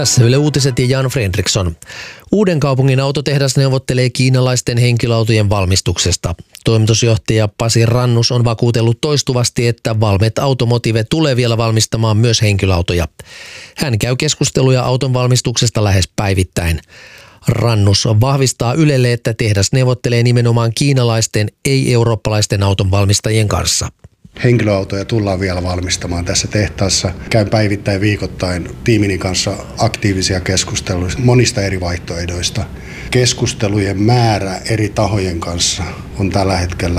Tässä Yle Uutiset ja Jan Fredriksson. Uudenkaupungin autotehdas neuvottelee kiinalaisten henkilöautojen valmistuksesta. Toimitusjohtaja Pasi Rannus on vakuutellut toistuvasti, että Valmet Automotive tulee vielä valmistamaan myös henkilöautoja. Hän käy keskusteluja auton valmistuksesta lähes päivittäin. Rannus vahvistaa Ylelle, että tehdas neuvottelee nimenomaan kiinalaisten, ei-eurooppalaisten autonvalmistajien kanssa. Henkilöautoja tullaan vielä valmistamaan tässä tehtaassa. Käyn päivittäin viikoittain tiimini kanssa aktiivisia keskusteluja monista eri vaihtoehdoista. Keskustelujen määrä eri tahojen kanssa on tällä hetkellä